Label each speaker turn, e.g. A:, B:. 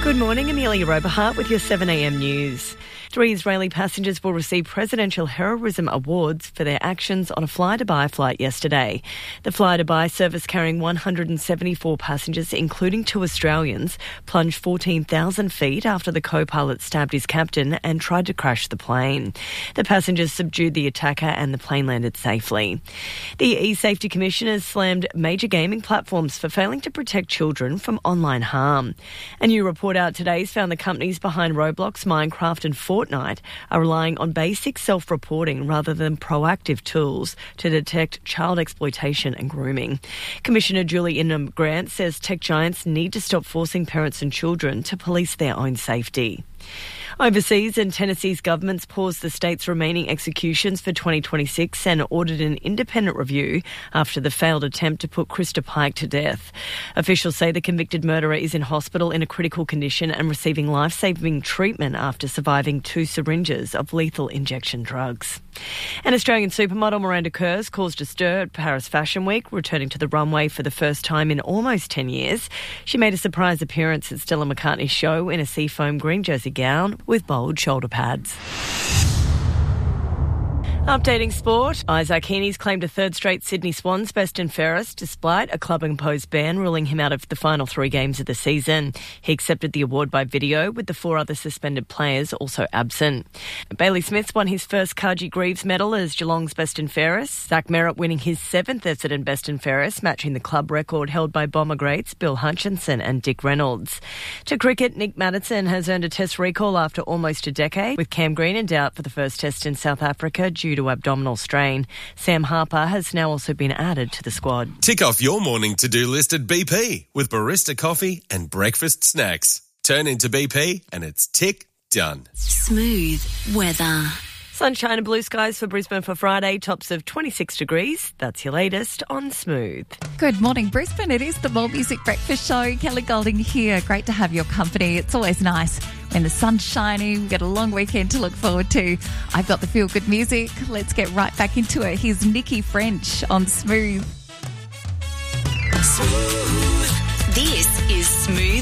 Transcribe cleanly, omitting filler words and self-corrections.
A: Good morning, Amelia Roberhart with your 7am news. 3 Israeli passengers will receive presidential heroism awards for their actions on a Fly-Dubai flight yesterday. The Fly-Dubai service carrying 174 passengers, including 2 Australians, plunged 14,000 feet after the co-pilot stabbed his captain and tried to crash the plane. The passengers subdued the attacker and the plane landed safely. The eSafety Commission has slammed major gaming platforms for failing to protect children from online harm. A new report out today has found the companies behind Roblox, Minecraft and Fortnite are relying on basic self-reporting rather than proactive tools to detect child exploitation and grooming. Commissioner Julie Ingham-Grant says tech giants need to stop forcing parents and children to police their own safety. Overseas, and Tennessee's government's paused the state's remaining executions for 2026 and ordered an independent review after the failed attempt to put Krista Pike to death. Officials say the convicted murderer is in hospital in a critical condition and receiving life-saving treatment after surviving 2 syringes of lethal injection drugs. An Australian supermodel, Miranda Kerr, caused a stir at Paris Fashion Week, returning to the runway for the first time in almost 10 years. She made a surprise appearance at Stella McCartney's show in a seafoam green jersey gown with bold shoulder pads. Updating sport, Isaac Heaney's claimed a 3rd straight Sydney Swans best and fairest despite a club-imposed ban ruling him out of the final 3 games of the season. He accepted the award by video, with the 4 other suspended players also absent. Bailey Smith won his first Carji Greaves medal as Geelong's best and fairest, Zach Merritt winning his 7th Essendon best and fairest, matching the club record held by Bomber greats Bill Hutchinson and Dick Reynolds. To cricket, Nick Maddinson has earned a test recall after almost a decade, with Cam Green in doubt for the first test in South Africa due to abdominal strain. Sam Harper has now also been added to the squad.
B: Tick off your morning to-do list at BP with barista coffee and breakfast snacks. Turn into BP and it's tick done.
C: Smooth weather.
A: Sunshine and blue skies for Brisbane for Friday, tops of 26 degrees. That's your latest on Smooth.
D: Good morning, Brisbane. It is the More Music Breakfast Show. Kelly Golding here. Great to have your company. It's always nice when the sun's shining. We've got a long weekend to look forward to. I've got the feel-good music. Let's get right back into it. Here's Nikki French on Smooth.
C: This is Smooth